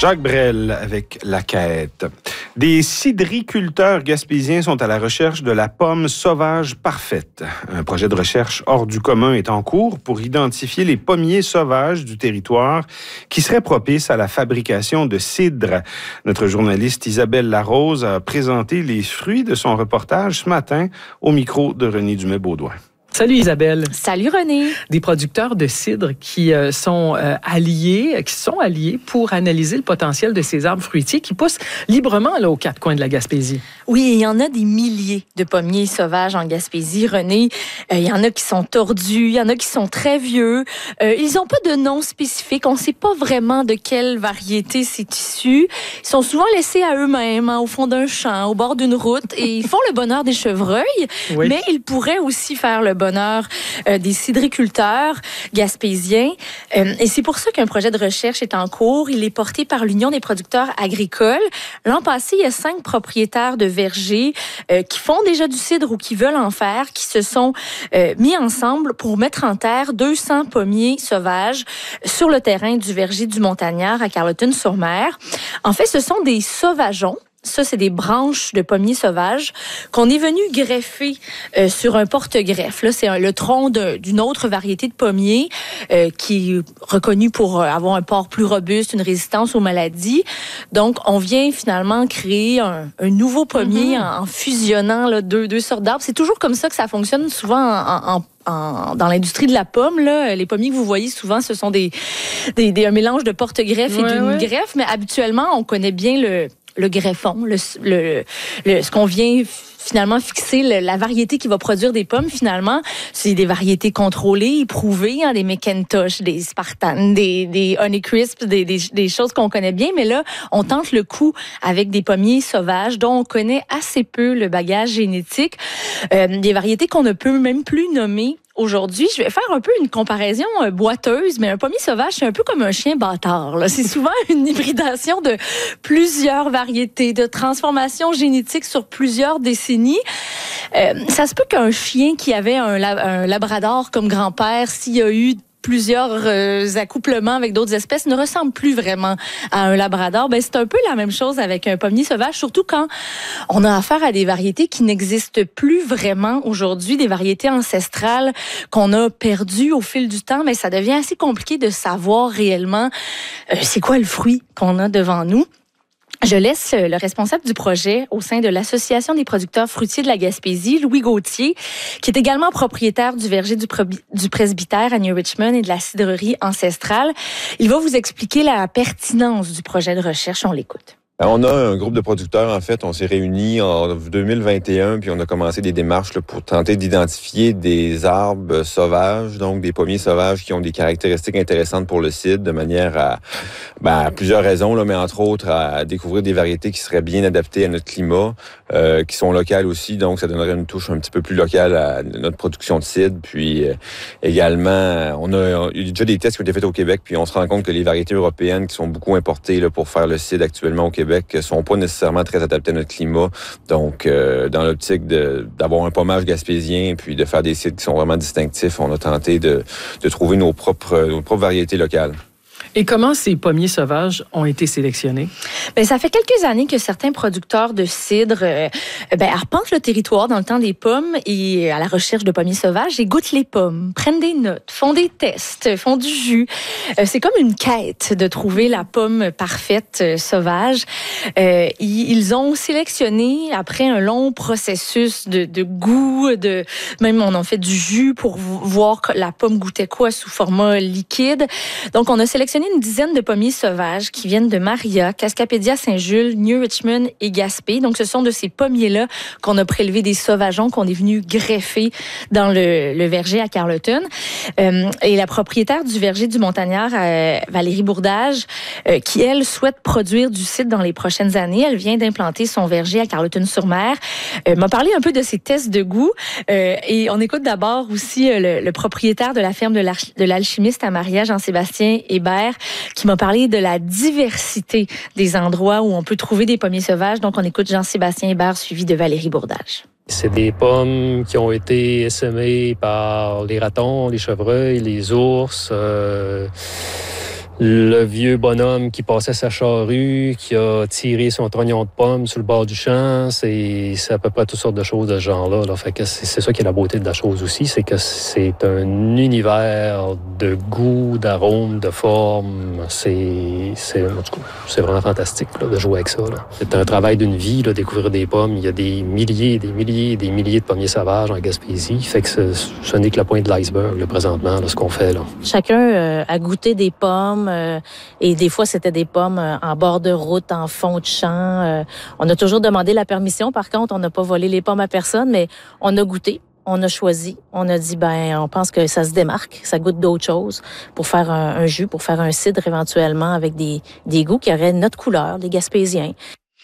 Jacques Brel avec La Quête. Des cidriculteurs gaspésiens sont à la recherche de la pomme sauvage parfaite. Un projet de recherche hors du commun est en cours pour identifier les pommiers sauvages du territoire qui seraient propices à la fabrication de cidre. Notre journaliste Isabelle Larose a présenté les fruits de son reportage ce matin au micro de René Dumais-Beaudoin. Salut Isabelle. Salut René. Des producteurs de cidre qui sont alliés pour analyser le potentiel de ces arbres fruitiers qui poussent librement là, aux quatre coins de la Gaspésie. Oui, il y en a des milliers de pommiers sauvages en Gaspésie, René. Il y en a qui sont tordus, il y en a qui sont très vieux. Ils n'ont pas de nom spécifique. On ne sait pas vraiment de quelle variété c'est issu. Ils sont souvent laissés à eux-mêmes, au fond d'un champ, au bord d'une route, et ils font le bonheur des chevreuils, oui. Mais ils pourraient aussi faire le bonheur des cidriculteurs gaspésiens. Et c'est pour ça qu'un projet de recherche est en cours. Il est porté par l'Union des producteurs agricoles. L'an passé, il y a 5 propriétaires de vergers qui font déjà du cidre ou qui veulent en faire, qui se sont mis ensemble pour mettre en terre 200 pommiers sauvages sur le terrain du verger du Montagnard à Carleton-sur-Mer. En fait, ce sont des sauvageons. Ça, c'est des branches de pommiers sauvages qu'on est venu greffer sur un porte-greffe. Là, c'est le tronc d'une autre variété de pommiers qui est reconnu pour avoir un port plus robuste, une résistance aux maladies. Donc, on vient finalement créer un nouveau pommier en fusionnant là, deux sortes d'arbres. C'est toujours comme ça que ça fonctionne souvent dans l'industrie de la pomme, là, les pommiers que vous voyez souvent, ce sont un mélange de porte-greffe et d'une greffe. Mais habituellement, on connaît bien le greffon, ce qu'on vient finalement fixer, la variété qui va produire des pommes, finalement, c'est des variétés contrôlées, éprouvées, des McIntosh, des Spartan, des Honeycrisp, des choses qu'on connaît bien, mais là, on tente le coup avec des pommiers sauvages dont on connaît assez peu le bagage génétique, des variétés qu'on ne peut même plus nommer. Aujourd'hui, je vais faire un peu une comparaison boiteuse, mais un pommier sauvage, c'est un peu comme un chien bâtard, là. C'est souvent une hybridation de plusieurs variétés, de transformations génétiques sur plusieurs décennies. Ça se peut qu'un chien qui avait un labrador comme grand-père, s'il y a eu plusieurs accouplements avec d'autres espèces, ne ressemble plus vraiment à un labrador. Ben, c'est un peu la même chose avec un pommier sauvage, surtout quand on a affaire à des variétés qui n'existent plus vraiment aujourd'hui, des variétés ancestrales qu'on a perdues au fil du temps. Mais ça devient assez compliqué de savoir réellement c'est quoi le fruit qu'on a devant nous. Je laisse le responsable du projet au sein de l'Association des producteurs fruitiers de la Gaspésie, Louis Gauthier, qui est également propriétaire du verger du presbytère à New Richmond et de la cidrerie ancestrale. Il va vous expliquer la pertinence du projet de recherche. On l'écoute. On a un groupe de producteurs, en fait, on s'est réunis en 2021, puis on a commencé des démarches là, pour tenter d'identifier des arbres sauvages, donc des pommiers sauvages qui ont des caractéristiques intéressantes pour le cidre, de manière à plusieurs raisons, là, mais entre autres à découvrir des variétés qui seraient bien adaptées à notre climat, qui sont locales aussi, donc ça donnerait une touche un petit peu plus locale à notre production de cidre. Puis également, il y a déjà des tests qui ont été faits au Québec, puis on se rend compte que les variétés européennes qui sont beaucoup importées là, pour faire le cidre actuellement au Québec sont pas nécessairement très adaptés à notre climat. Donc, dans l'optique d'avoir un pommage gaspésien puis de faire des cidres qui sont vraiment distinctifs, on a tenté de trouver nos propres variétés locales. Et comment ces pommiers sauvages ont été sélectionnés? Bien, ça fait quelques années que certains producteurs de cidre arpentent le territoire dans le temps des pommes et à la recherche de pommiers sauvages et goûtent les pommes, prennent des notes, font des tests, font du jus. C'est comme une quête de trouver la pomme parfaite sauvage. Ils ont sélectionné, après un long processus de goût, même on en fait du jus pour voir que la pomme goûtait quoi sous format liquide. Donc, on a sélectionné une dizaine de pommiers sauvages qui viennent de Maria, Cascapédia, Saint-Jules, New Richmond et Gaspé. Donc, ce sont de ces pommiers-là qu'on a prélevé des sauvageons qu'on est venu greffer dans le verger à Carleton. Et la propriétaire du verger du Montagnard, Valérie Bourdage, qui, elle, souhaite produire du cidre dans les prochaines années. Elle vient d'implanter son verger à Carleton-sur-Mer. M'a parlé un peu de ses tests de goût. Et on écoute d'abord aussi le propriétaire de la ferme de l'alchimiste à Maria, Jean-Sébastien Hébert, qui m'a parlé de la diversité des endroits où on peut trouver des pommiers sauvages. Donc, on écoute Jean-Sébastien Hébert, suivi de Valérie Bourdage. C'est des pommes qui ont été semées par les ratons, les chevreuils, les ours, le vieux bonhomme qui passait sa charrue, qui a tiré son trognon de pomme sur le bord du champ, c'est à peu près toutes sortes de choses de ce genre-là. Là. Fait que c'est ça qui est la beauté de la chose aussi, c'est que c'est un univers de goût, d'arôme, de forme. C'est vraiment fantastique là, de jouer avec ça. Là. C'est un travail d'une vie, là, découvrir des pommes. Il y a des milliers de pommiers sauvages en Gaspésie. Fait que ce n'est que la pointe de l'iceberg, là, présentement, là, ce qu'on fait. Là. Chacun a goûté des pommes et des fois, c'était des pommes en bord de route, en fond de champ. On a toujours demandé la permission. Par contre, on n'a pas volé les pommes à personne, mais on a goûté. On a choisi, on a dit, on pense que ça se démarque, ça goûte d'autres choses pour faire un jus, pour faire un cidre éventuellement avec des goûts qui auraient notre couleur, les Gaspésiens.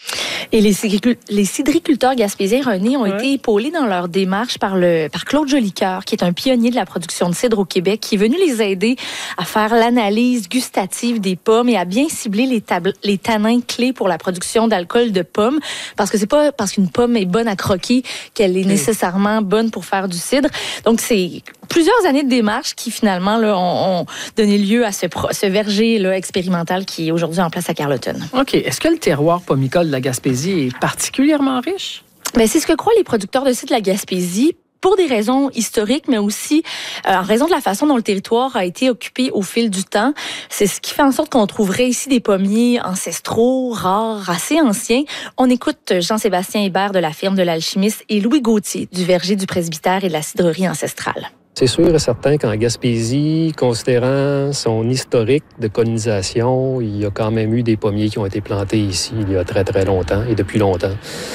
Et les cidriculteurs gaspésiens, René, ont été épaulés dans leur démarche par Claude Jolicoeur, qui est un pionnier de la production de cidre au Québec, qui est venu les aider à faire l'analyse gustative des pommes et à bien cibler les tanins clés pour la production d'alcool de pommes. Parce que c'est pas parce qu'une pomme est bonne à croquer qu'elle est nécessairement bonne pour faire du cidre. Donc, c'est plusieurs années de démarche qui, finalement, là, ont donné lieu à ce verger là, expérimental qui est aujourd'hui en place à Carleton. OK. Est-ce que le terroir pommicole de la Gaspésie est particulièrement riche? Bien, c'est ce que croient les producteurs de cidre de la Gaspésie. Pour des raisons historiques, mais aussi en raison de la façon dont le territoire a été occupé au fil du temps. C'est ce qui fait en sorte qu'on trouverait ici des pommiers ancestraux, rares, assez anciens. On écoute Jean-Sébastien Hébert de la firme de l'Alchimiste et Louis Gauthier du verger du presbytère et de la cidrerie ancestrale. C'est sûr et certain qu'en Gaspésie, considérant son historique de colonisation, il y a quand même eu des pommiers qui ont été plantés ici il y a très, très longtemps et depuis longtemps.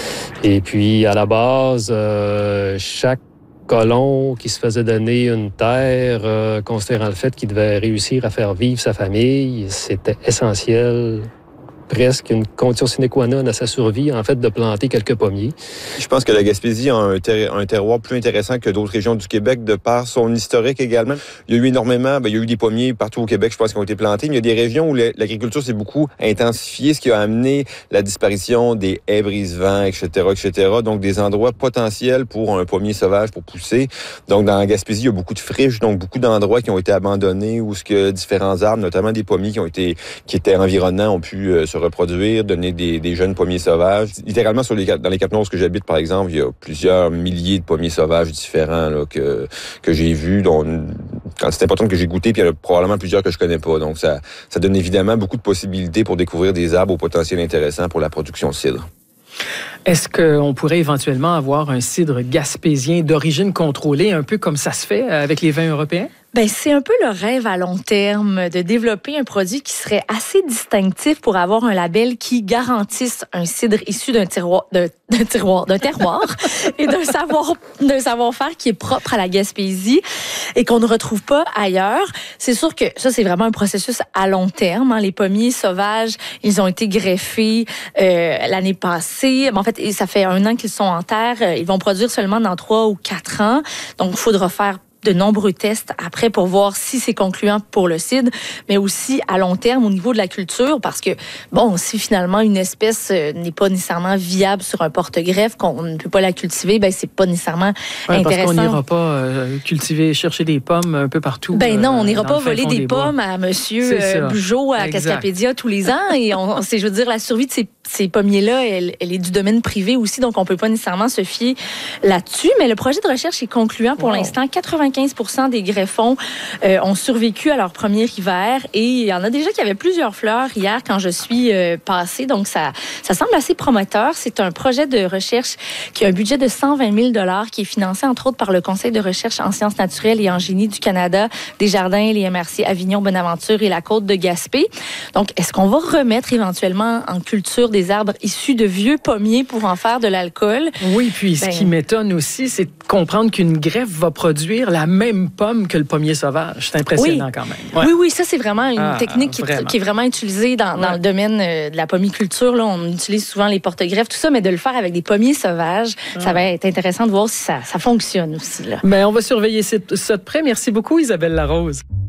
Et puis, à la base, chaque colon qui se faisait donner une terre, considérant le fait qu'il devait réussir à faire vivre sa famille, c'était essentiel, presque une condition sine qua non à sa survie, en fait, de planter quelques pommiers. Je pense que la Gaspésie a un terroir plus intéressant que d'autres régions du Québec de par son historique également. Il y a eu énormément, il y a eu des pommiers partout au Québec, je pense, qui ont été plantés, mais il y a des régions où l'agriculture s'est beaucoup intensifiée, ce qui a amené la disparition des haies brise-vent, etc. Donc, des endroits potentiels pour un pommier sauvage pour pousser. Donc, dans la Gaspésie, il y a beaucoup de friches, donc beaucoup d'endroits qui ont été abandonnés où ce que différents arbres, notamment des pommiers qui étaient environnants, ont pu se reproduire, donner des jeunes pommiers sauvages. Littéralement, dans les Cap-Noirs que j'habite, par exemple, il y a plusieurs milliers de pommiers sauvages différents là, que j'ai vus, dont quand c'est important que j'ai goûté, puis il y en a probablement plusieurs que je connais pas. Donc, ça donne évidemment beaucoup de possibilités pour découvrir des arbres au potentiel intéressant pour la production de cidre. Est-ce qu'on pourrait éventuellement avoir un cidre gaspésien d'origine contrôlée, un peu comme ça se fait avec les vins européens? Ben, c'est un peu le rêve à long terme de développer un produit qui serait assez distinctif pour avoir un label qui garantisse un cidre issu d'un terroir et d'un savoir-faire qui est propre à la Gaspésie et qu'on ne retrouve pas ailleurs. C'est sûr que ça, c'est vraiment un processus à long terme. Hein. Les pommiers sauvages, ils ont été greffés l'année passée. En fait, ça fait 1 an qu'ils sont en terre. Ils vont produire seulement dans 3 ou 4 ans. Donc, il faudra faire de nombreux tests après pour voir si c'est concluant pour le cidre, mais aussi à long terme au niveau de la culture, parce que, bon, si finalement une espèce n'est pas nécessairement viable sur un porte-greffe, qu'on ne peut pas la cultiver, ben c'est pas nécessairement intéressant. Parce qu'on n'ira pas chercher des pommes un peu partout. Ben non, on n'ira pas voler des pommes à Monsieur Bugeaud à Cascapédia tous les ans, et je veux dire, la survie de ces pommiers-là, elle est du domaine privé aussi, donc on peut pas nécessairement se fier là-dessus, mais le projet de recherche est concluant pour l'instant. 95% des greffons ont survécu à leur premier hiver et il y en a déjà qui avaient plusieurs fleurs hier quand je suis passée, donc ça semble assez prometteur. C'est un projet de recherche qui a un budget de 120 000 $ qui est financé entre autres par le Conseil de recherche en sciences naturelles et en génie du Canada, Desjardins, les MRC Avignon, Bonaventure et la Côte de Gaspé. Donc, est-ce qu'on va remettre éventuellement en culture des arbres issus de vieux pommiers pour en faire de l'alcool? Oui, puis ce qui m'étonne aussi, c'est de comprendre qu'une greffe va produire la même pomme que le pommier sauvage. C'est impressionnant quand même. Ouais. Oui, ça, c'est vraiment une technique qui est vraiment utilisée dans le domaine de la pommiculture. Là, on utilise souvent les porte-greffes, tout ça, mais de le faire avec des pommiers sauvages, ça va être intéressant de voir si ça fonctionne aussi. Là. Mais on va surveiller ça de près. Merci beaucoup, Isabelle Larose.